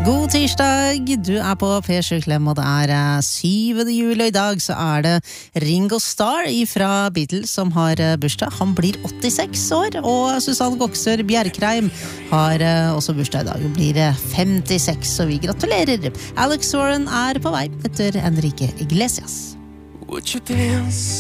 God tirsdag, du på P7 Klem, og det 7. juli, og i dag så det Ringo Starr fra Beatles som har bursdag. Han blir 86 år, og Susanne Goksør Bjerkreim har også bursdag i dag, og blir 56, så vi gratulerer. Alex Warren på vei etter Enrique Iglesias. Would you dance